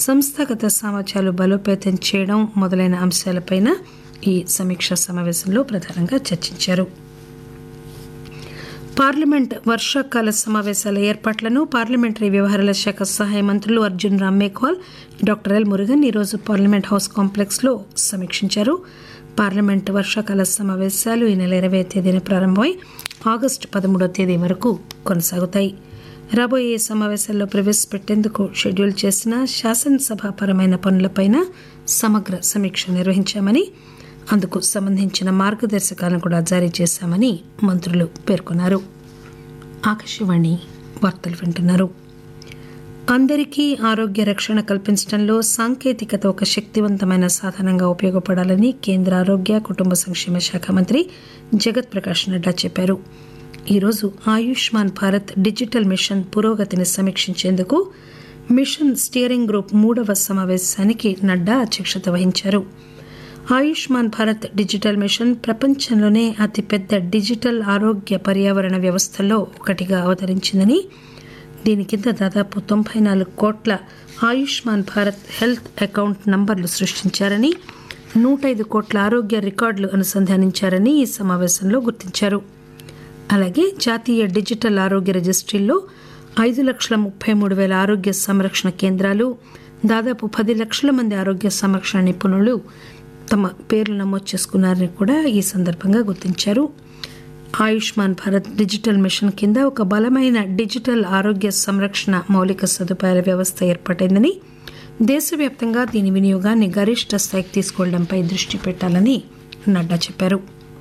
సంస్థాగత సామర్థ్యాలు బలోపేతం చేయడం మొదలైన అంశాలపైన ఈ సమీక్షా సమావేశంలో ప్రధానంగా చర్చించారు. పార్లమెంట్ వర్షాకాల సమావేశాల ఏర్పాట్లను పార్లమెంటరీ వ్యవహారాల శాఖ సహాయ మంత్రులు అర్జున్ రామ్ మేఘ్వాల్, డాక్టర్ ఎల్ మురుగన్ ఈరోజు పార్లమెంట్ హౌస్ కాంప్లెక్స్లో సమీక్షించారు. పార్లమెంట్ వర్షాకాల సమావేశాలు ఈ నెల 20వ తేదీన ప్రారంభమై ఆగస్టు 13వ తేదీ వరకు కొనసాగుతాయి. రాబోయే సమావేశాల్లో ప్రవేశపెట్టేందుకు షెడ్యూల్ చేసిన శాసనసభాపరమైన పనులపైన సమగ్ర సమీక్ష నిర్వహించామని, అందుకు సంబంధించిన మార్గదర్శకాలను కూడా జారీ చేశామని మంత్రులు పేర్కొన్నారు. ఆకాశవాణి వార్తలు వింటున్నారు. అందరికీ ఆరోగ్య రక్షణ కల్పించడంలో సాంకేతికత ఒక శక్తివంతమైన సాధనంగా ఉపయోగపడాలని కేంద్ర ఆరోగ్య కుటుంబ సంక్షేమ శాఖ మంత్రి జగత్ ప్రకాష్ నడ్డా చెప్పారు. ఈరోజు ఆయుష్మాన్ భారత్ డిజిటల్ మిషన్ పురోగతిని సమీక్షించేందుకు మిషన్ స్టీరింగ్ గ్రూప్ 3వ సమావేశానికి నడ్డా అధ్యక్షత వహించారు. ఆయుష్మాన్ భారత్ డిజిటల్ మిషన్ ప్రపంచంలోనే అతిపెద్ద డిజిటల్ ఆరోగ్య పర్యావరణ వ్యవస్థల్లో ఒకటిగా అవతరించిందని, దీని కింద దాదాపు 94 కోట్ల ఆయుష్మాన్ భారత్ హెల్త్ అకౌంట్ నంబర్లు సృష్టించారని, 105 కోట్ల ఆరోగ్య రికార్డులు అనుసంధానించారని ఈ సమావేశంలో గుర్తించారు. అలాగే జాతీయ డిజిటల్ ఆరోగ్య రిజిస్ట్రీల్లో 5,33,000 ఆరోగ్య సంరక్షణ కేంద్రాలు, దాదాపు 10 లక్షల మంది ఆరోగ్య సంరక్షణ నిపుణులు తమ పేర్లు నమోదు చేసుకున్నారని కూడా ఈ సందర్భంగా గుర్తించారు. ఆయుష్మాన్ భారత్ డిజిటల్ మిషన్ కింద ఒక బలమైన డిజిటల్ ఆరోగ్య సంరక్షణ మౌలిక సదుపాయాల వ్యవస్థ ఏర్పాటైందని, దేశవ్యాప్తంగా దీని వినియోగాన్ని గరిష్ట స్థాయికి తీసుకెళ్లడంపై దృష్టి పెట్టాలని నడ్డా చెప్పారు.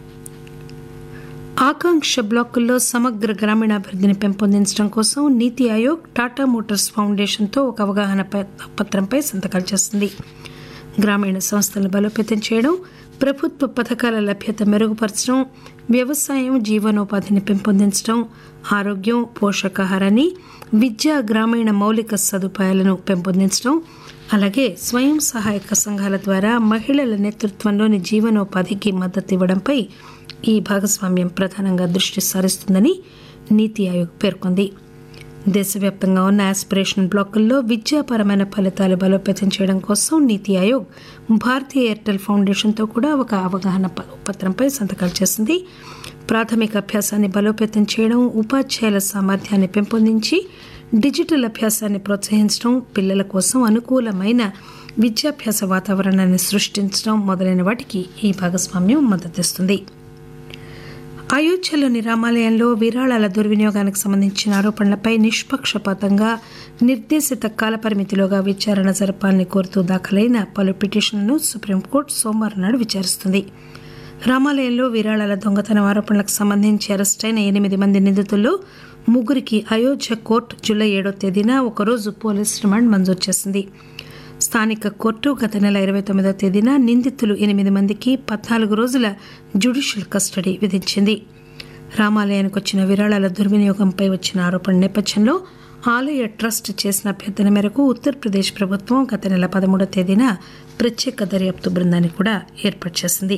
ఆకాంక్ష బ్లాకుల్లో సమగ్ర గ్రామీణాభివృద్ధిని పెంపొందించడం కోసం నీతి ఆయోగ్ టాటా మోటార్స్ ఫౌండేషన్తో ఒక అవగాహన పత్రంపై సంతకాలు చేసింది. గ్రామీణ సంస్థలను బలోపేతం చేయడం, ప్రభుత్వ పథకాల లభ్యత మెరుగుపరచడం, వ్యవసాయం జీవనోపాధిని పెంపొందించడం, ఆరోగ్యం, పోషకాహారాన్ని, విద్య, గ్రామీణ మౌలిక సదుపాయాలను పెంపొందించడం, అలాగే స్వయం సహాయక సంఘాల ద్వారా మహిళల నేతృత్వంలోని జీవనోపాధికి మద్దతు ఇవ్వడంపై ఈ భాగస్వామ్యం ప్రధానంగా దృష్టి సారిస్తుందని నీతి ఆయోగ్ పేర్కొంది. దేశవ్యాప్తంగా ఉన్న ఆస్పిరేషన్ బ్లాకుల్లో విద్యాపరమైన ఫలితాలు బలోపేతం చేయడం కోసం నీతి ఆయోగ్ భారతీయ ఎయిర్టెల్ ఫౌండేషన్తో కూడా ఒక అవగాహన పత్రంపై సంతకాలు చేసింది. ప్రాథమిక అభ్యాసాన్ని బలోపేతం చేయడం, ఉపాధ్యాయుల సామర్థ్యాన్ని పెంపొందించి డిజిటల్ అభ్యాసాన్ని ప్రోత్సహించడం, పిల్లల కోసం అనుకూలమైన విద్యాభ్యాస వాతావరణాన్ని సృష్టించడం మొదలైన వాటికి ఈ భాగస్వామ్యం మద్దతిస్తుంది. అయోధ్యలోని రామాలయంలో విరాళాల దుర్వినియోగానికి సంబంధించిన ఆరోపణలపై నిష్పక్షపాతంగా నిర్దేశిత కాలపరిమితిలోగా విచారణ జరపాలని కోరుతూ దాఖలైన పలు పిటిషన్లను సుప్రీంకోర్టు సోమవారం నాడు విచారిస్తుంది. రామాలయంలో విరాళాల దొంగతనం ఆరోపణలకు సంబంధించి అరెస్టైన 8 మంది నిందితుల్లో 3కి అయోధ్య కోర్టు జూలై 7వ తేదీన ఒకరోజు పోలీస్ రిమాండ్ మంజూరు చేసింది. స్థానిక కోర్టు గత నెల 29వ తేదీన నిందితులు 8 మందికి 14 రోజుల జ్యుడిషియల్ కస్టడీ విధించింది. రామాలయానికి వచ్చిన విరాళాల దుర్వినియోగంపై వచ్చిన ఆరోపణ నేపథ్యంలో ఆలయ ట్రస్ట్ చేసిన అభ్యర్థన మేరకు ఉత్తరప్రదేశ్ ప్రభుత్వం గత నెల 13వ తేదీన ప్రత్యేక దర్యాప్తు బృందాన్ని కూడా ఏర్పాటు చేసింది.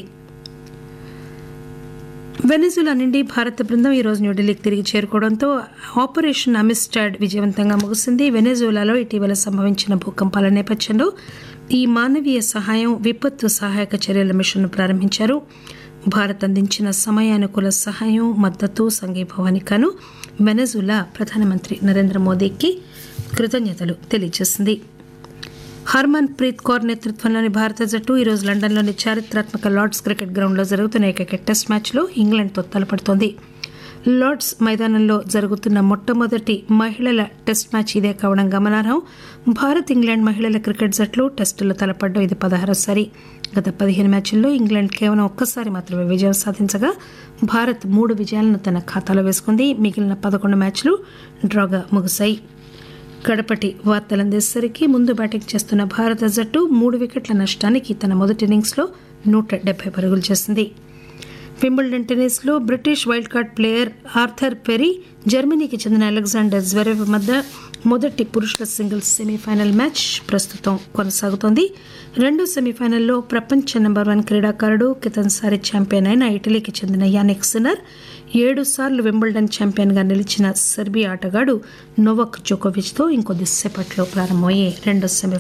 వెనిజులా నుండి భారత బృందం ఈరోజు న్యూఢిల్లీకి తిరిగి చేరుకోవడంతో ఆపరేషన్ అమిస్టాడ్ విజయవంతంగా ముగిసింది. వెనిజులాలో ఇటీవల సంభవించిన భూకంపాల నేపథ్యంలో ఈ మానవీయ సహాయం, విపత్తు సహాయక చర్యల మిషన్ను ప్రారంభించారు. భారత్ అందించిన సమయానుకూల సహాయం, మద్దతు, సంఘీభావానికి గాను వెనిజులా ప్రధానమంత్రి నరేంద్ర మోదీకి కృతజ్ఞతలు తెలియజేసింది. హర్మన్ ప్రీత్ కౌర్ నేతృత్వంలోని భారత జట్టు ఈరోజు లండన్లోని చారిత్రాత్మక లార్డ్స్ క్రికెట్ గ్రౌండ్లో జరుగుతున్న ఏకైక టెస్ట్ మ్యాచ్లో ఇంగ్లాండ్తో తలపడుతోంది. లార్డ్స్ మైదానంలో జరుగుతున్న మొట్టమొదటి మహిళల టెస్ట్ మ్యాచ్ ఇదే కావడం గమనార్హం. భారత్, ఇంగ్లాండ్ మహిళల క్రికెట్ జట్లు టెస్టులో తలపడడం ఇది 16సారి. గత 15 మ్యాచ్ల్లో ఇంగ్లాండ్ కేవలం ఒక్కసారి మాత్రమే విజయం సాధించగా భారత్ 3 విజయాలను తన ఖాతాలో వేసుకుంది. మిగిలిన 11 మ్యాచ్లు డ్రాగా ముగిశాయి. గడపటి వార్తలందేసరికి ముందు బ్యాటింగ్ చేస్తున్న భారత జట్టు 3 వికెట్ల నష్టానికి తన మొదటి ఇన్నింగ్స్లో 170 పరుగులు చేసింది. Wimbledon టెన్నిస్లో British wild card player Arthur peri, జర్మనీకి చెందిన అలెగ్జాండర్ జ్వెరెవ్ మధ్య మొదటి పురుషుల సింగిల్స్ సెమీఫైనల్ మ్యాచ్ ప్రస్తుతం కొనసాగుతోంది. రెండో సెమీఫైనల్లో ప్రపంచ నెంబర్ 1 క్రీడాకారుడు, కితన్సారి ఛాంపియన్ అయిన ఇటలీకి చెందిన యానిక్ సిన్నర్, 7 సార్లు వింబుల్డన్ ఛాంపియన్గా నిలిచిన సెర్బియా ఆటగాడు నోవాక్ జోకోవిచ్తో ఇంకొద్దిసేపట్లో ప్రారంభమయ్యే రెండో సెమీఫైనల్